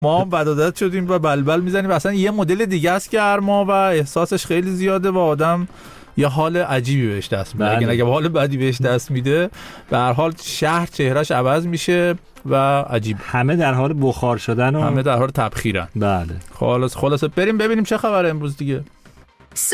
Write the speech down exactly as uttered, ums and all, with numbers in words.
ما هم بدادت شدیم و بلبل میزنیم. اصلا یه مدل دیگه است که هر ماه و احساسش خیلی زیاده و آدم یه حال عجیبی بهش دست میده. اگه اگه حال بدی بهش دست میده، به هر حال شهر چهرهش عوض میشه و عجیب، همه در حال بخار شدن و همه در حال تبخیرن. بله. خلاص خلاص بریم ببینیم چه خبره امروز دیگه.